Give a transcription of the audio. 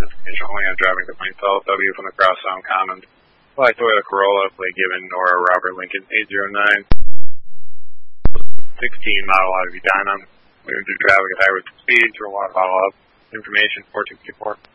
information only on driving the Plains LW from the Crosstown Commons. Black Toyota Corolla, plate given Nora Robert Lincoln 809. 16 model out of Edina. Moving through traffic at high rates of speed, through a water bottle up. Information 4254.